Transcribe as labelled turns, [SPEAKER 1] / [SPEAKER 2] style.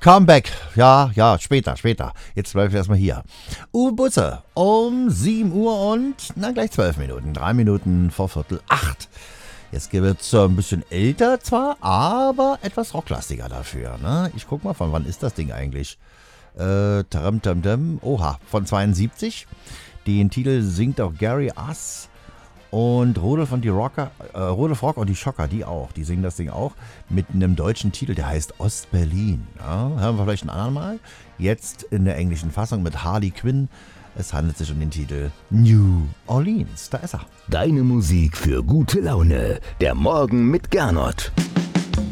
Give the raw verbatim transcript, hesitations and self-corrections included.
[SPEAKER 1] Comeback. Ja, ja, später, später. Jetzt bleibe ich erstmal hier. Uwe Busse um sieben Uhr und, na, gleich zwölf Minuten. Drei Minuten vor Viertel acht. Jetzt wird es ein bisschen älter zwar, aber etwas rocklastiger dafür. Ne? Ich guck mal, von wann ist das Ding eigentlich? Äh, taram, tam, tam. Oha, von zweiundsiebzig. Den Titel singt auch Gary Ass. Und Rudolf und die Rocker, äh, Rudolf Rock und die Schocker, die auch, die singen das Ding auch mit einem deutschen Titel, der heißt Ostberlin. Ja, hören wir vielleicht ein andermal. Jetzt in der englischen Fassung mit Harley Quinn. Es handelt sich um den Titel New Orleans. Da ist er.
[SPEAKER 2] Deine Musik für gute Laune. Der Morgen mit Gernot.